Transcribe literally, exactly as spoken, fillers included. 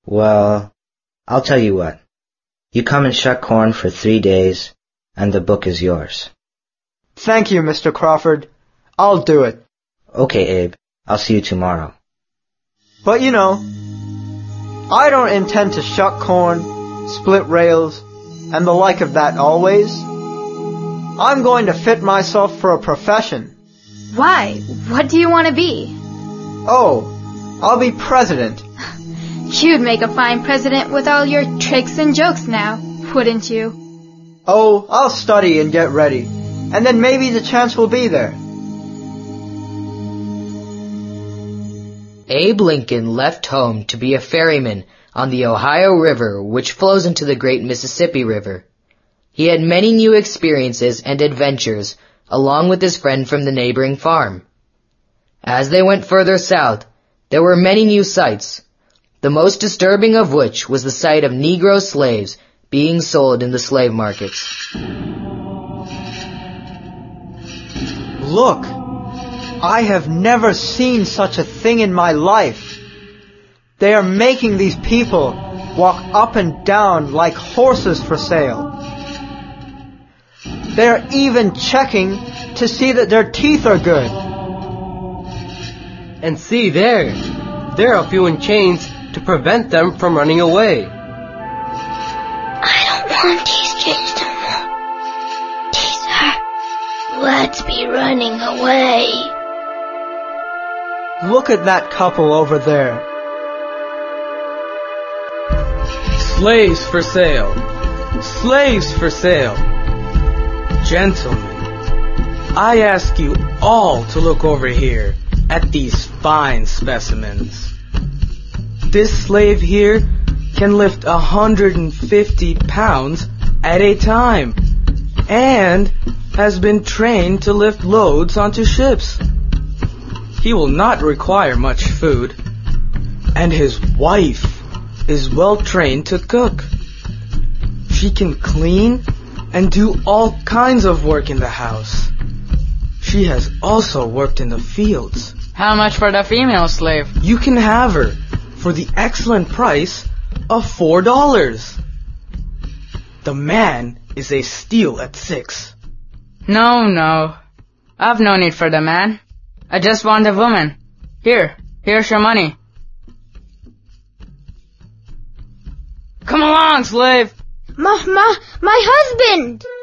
Well, I'll tell you what. You come and shuck corn for three days, and the book is yours. Thank you, Mister Crawford. I'll do it. Okay, Abe. I'll see you tomorrow. But you know, I don't intend to shuck corn, split rails, and the like of that always. I'm going to fit myself for a profession. Why? What do you want to be? Oh, I'll be president. You'd make a fine president with all your tricks and jokes now, wouldn't you? Oh, I'll study and get ready, and then maybe the chance will be there. Abe Lincoln left home to be a ferryman on the Ohio River, which flows into the great Mississippi River. He had many new experiences and adventures, along with his friend from the neighboring farm. As they went further south, there were many new sights, the most disturbing of which was the sight of Negro slaves being sold in the slave markets. Look! I have never seen such a thing in my life. They are making these people walk up and down like horses for sale. They are even checking to see that their teeth are good. And see there, there are a few in chains to prevent them from running away. I don't want these chains no more. These hurt. Let's be running away. Look at that couple over there. Slaves for sale. Slaves for sale. Gentlemen, I ask you all to look over here at these fine specimens. This slave here can lift one hundred fifty pounds at a time and has been trained to lift loads onto ships. He will not require much food, and his wife is well trained to cook. She can clean and do all kinds of work in the house. She has also worked in the fields. How much for the female slave? You can have her for the excellent price of four dollars. The man is a steal at six. No, no. I've no need for the man. I just want a woman. Here, here's your money. Come along, slave. Ma, ma, my husband!